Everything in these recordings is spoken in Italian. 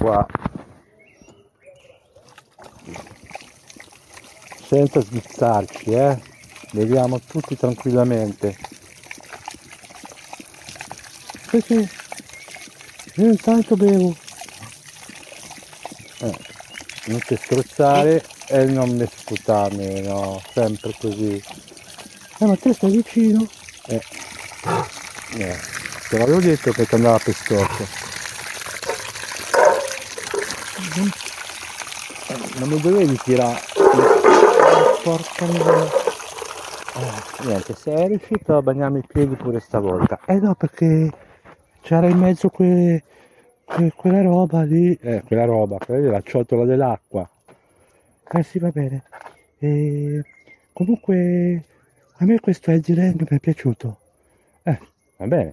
qua, senza sbizzarci, beviamo tutti tranquillamente. Perché io intanto bevo, non ti strozzare e non mi sputarmi, no, sempre così. Ma te stai vicino? Te l'avevo detto che ti andava per storto. Non mi dovevi tirare. Porca miseria. Niente, sei riuscito a bagnarmi i piedi pure stavolta. No, perché c'era in mezzo quella roba lì. Quella lì è la ciotola dell'acqua. Sì, va bene. Comunque a me questo Edgeland mi è piaciuto. Va bene.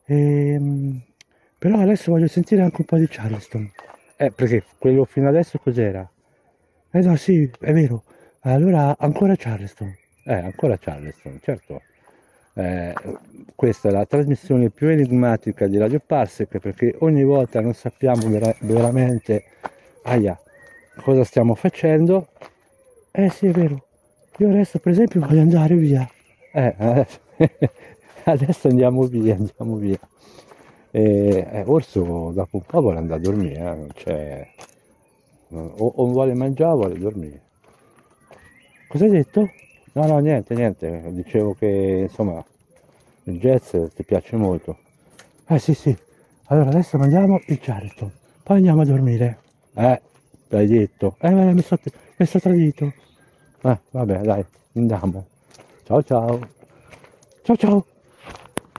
Però adesso voglio sentire anche un po' di Charleston. Perché quello fino adesso cos'era? No, sì, è vero. Allora ancora Charleston. Ancora Charleston, certo. Questa è la trasmissione più enigmatica di Radio Parsec, perché ogni volta non sappiamo veramente cosa stiamo facendo. Sì, è vero. Io adesso per esempio voglio andare via. Adesso andiamo via, andiamo via. Orso dopo un po' vuole andare a dormire, non c'è. O vuole mangiare o vuole dormire. Cosa hai detto? No, niente, dicevo che insomma il jazz ti piace molto. Sì, sì. Allora adesso mandiamo il Charleston, poi andiamo a dormire. L'hai detto. Mi sono tradito. Vabbè, dai, andiamo. Ciao ciao. Ciao ciao.